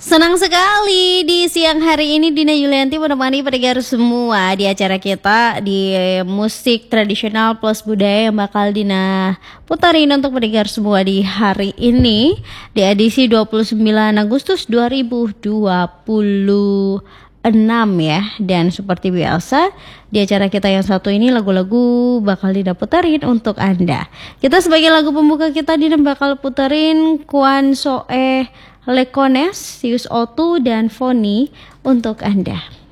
Senang sekali di siang hari ini Dina Yulianti menemani pendengar semua di acara kita di musik tradisional plus budaya yang bakal Dina putarin untuk pendengar semua di hari ini di edisi 29 Agustus 2026 ya. Dan seperti biasa di acara kita yang satu ini lagu-lagu bakal Dina putarin untuk Anda. Kita sebagai lagu pembuka kita Dina bakal putarin Kwan Soe Lekones, Sius Otu, dan Foni untuk Anda.